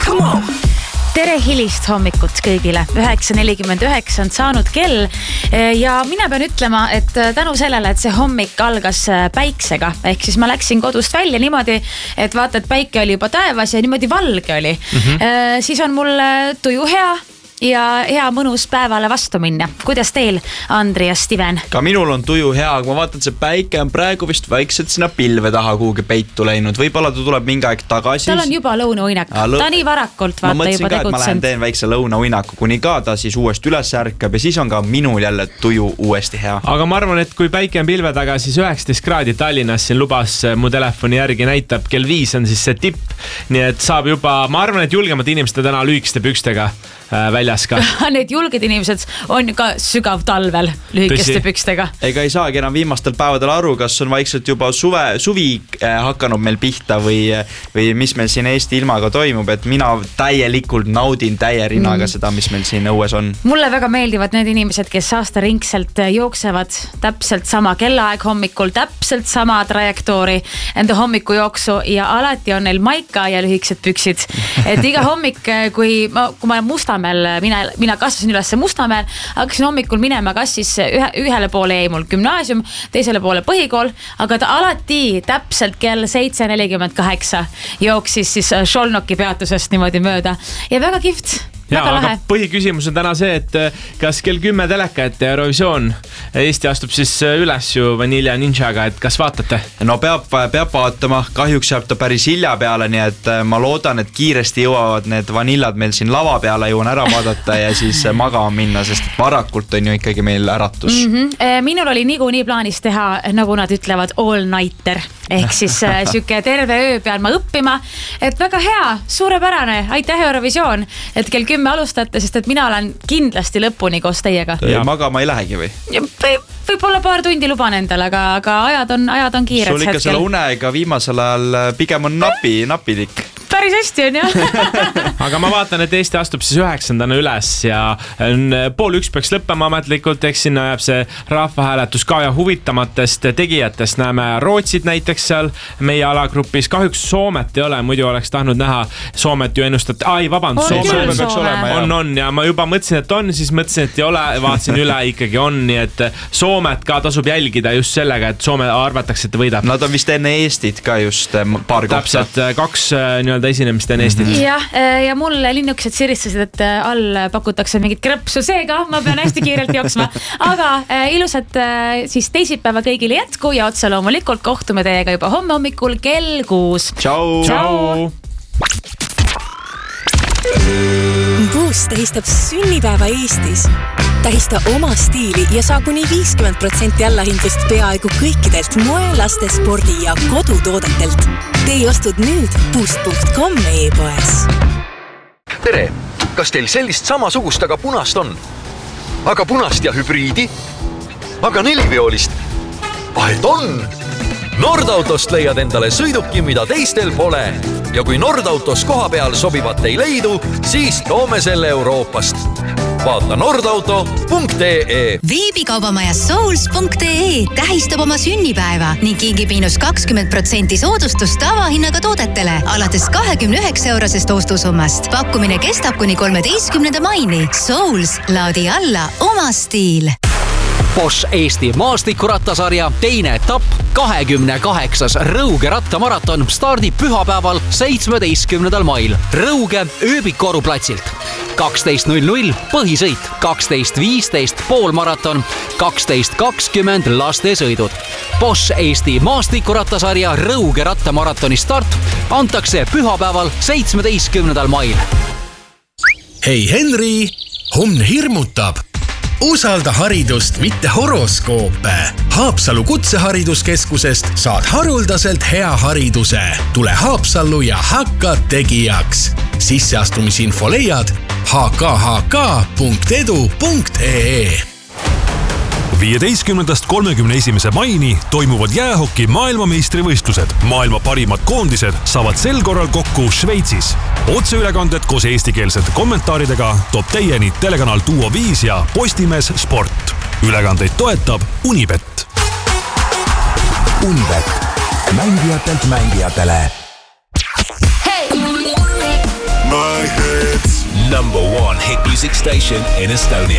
Tere hilist hommikut kõigile. 9.49 on saanud kell ja mina pean ütlema, et tänu sellele, et see hommik algas päiksega, ehk siis ma läksin kodust välja niimoodi, et vaata, et päike oli juba taevas ja niimoodi valge oli. Siis on mul tuju hea ja hea mõnus päevale vastu minna. Kuidas teil, Andri ja Steven? Ka minul on tuju hea, aga ma vaatan, et see päike on praegu vist vaikselt sinna pilve taha kuhugi peitu läinud. Võib-olla ta tuleb mingi aeg tagasi. Tal on juba lõunauinak. Ta nii varakult vaata juba tegutsenud. Ma mõtlesin ka, et ma lähen teen väikse lõunauinaku, kuni ka ta siis uuesti üles ärkab ja siis on ka minul jälle tuju uuesti hea. Aga ma arvan, et kui päike on pilve taga, siis 19 kraadi Tallinnas siin lubas mu telefoni järgi näitab kell 5 on siis see tipp. Nii et saab juba, ma arvan, et julgemad inimesed täna lühikeste pükstega väljas ka. Need julged inimesed on ka sügav talvel lühikeste pükstega. Ega ei saagi enam viimastel päevadel aru, kas on vaikselt juba suvi hakanud meil pihta või mis meil siin Eesti ilmaga toimub, et mina täielikult naudin täie rinnaga seda, mis meil siin õues on. Mulle väga meeldivad need inimesed, kes aastaringselt jooksevad täpselt sama kellaaeg hommikul, täpselt sama trajektoori enda hommikujooksu ja alati on neil maika ja lühikesed püksid. Et iga hommik, kui ma Mustamäel, mina kasvasin üles Mustamäel, hakkasin hommikul minema, kas siis ühele poole jäi mul gümnaasium, teisele poole põhikool, aga ta alati täpselt kell 7.48 jooksis siis Šolnoki peatusest niimoodi mööda ja väga kihvt. Ja, aga põhiküsimus on täna see, et kas kell 10 teleka, et Eurovisioon Eesti astub siis üles ju Vanilla Ninjaga, et kas vaatate? No peab vaatama, kahjuks jääb ta päris hilja peale, nii et ma loodan, et kiiresti jõuavad need vanillad meil siin lava peale, jõuan ära vaadata ja siis magama minna, sest varakult on ju ikkagi meil äratus. Minul oli niikuinii plaanis teha, nagu nad ütlevad, all-nighter, ehk siis süke terve öö pean ma õppima, et väga hea, suurepärane, aitäh Eurovisioon, et kell 10 alustate, sest et mina olen kindlasti lõpuni koos teiega. Magama ei lähegi või? Võib-olla paar tundi luban endale, aga ajad on kiired. Sul ikka selle unega viimasel ajal pigem on napidik. Päris hästi on, jah. Aga ma vaatan, et Eesti astub siis 9. üles ja 12:30 peaks lõppema ametlikult, eks sinna jääb see rahvahääletus ka ja huvitamatest tegijatest näeme Rootsit näiteks seal meie alagrupis. Kahjuks Soomet ei ole, muidu oleks tahtnud näha Soomet ju ennustat. Soome peaks olema. On ja ma juba mõtlesin, et on, siis mõtlesin, et ei ole, vaatasin üle, ikkagi on, nii et Soomet ka tasub jälgida just sellega, et Soome arvatakse, et võidab. Nad on vist enne Eestit ka just paar kohta. Täpselt, 2 esinemist enne Eestit. Ja mul linnukesed siristasid, et all pakutakse mingit krõpsu, seega ma pean hästi kiirelt jooksma. Aga ilusat siis teisipäeva kõigile jätku ja otse loomulikult kohtume teiega juba homme hommikul kell 6. Tšau! Boost tähistab sünnipäeva Eestis. Tähista oma stiili ja saa kuni 50% allahindlust peaaegu kõikidelt moe, laste, spordi ja kodutoodetelt. Tee ostud nüüd boost.com e-poes. Tere! Kas teil sellist samasugust, aga punast on? Aga punast ja hübriidi? Aga 4-veolist? Vahet on! Nordautost leiad endale sõiduki, mida teistel pole. Ja kui Nordautos koha peal sobivat ei leidu, siis toome selle Euroopast. Vaata nordauto.ee. Veebikaubamaja souls.ee tähistab oma sünnipäeva ning kingib -20% soodustust tavahinnaga toodetele alates 29 ostusummast. Pakkumine kestab kuni 13. maini. Souls, laadi alla oma stiil. Bosch Eesti maastikurattasarja teine etapp 28. Rõuge rattamaraton stardib pühapäeval 17. mail Rõuge Ööbikoru platsilt. 12.00 põhisõit, 12.15 poolmaraton, 12.20 lastesõidud. Bosch Eesti maastikurattasarja Rõuge rattamaratoni start antakse pühapäeval 17. mail. Hei Henri, homne hirmutab. Usalda haridust, mitte horoskoope. Haapsalu kutsehariduskeskusest saad haruldaselt hea hariduse. Tule Haapsallu ja hakka tegijaks. Sisseastumisinfo leiad hkhk.edu.ee. 15.–31. maini toimuvad jäähoki maailmameistrivõistlused. Maailma parimad koondised saavad sel korral kokku Šveitsis. Otseülekanded koos eestikeelsete kommentaaridega toob teieni telekanal Duo 5 ja Postimees Sport. Ülekandeid toetab Unibet. Unibet. Mängijatelt mängijatele. Ma #1 hit music station in Estonia.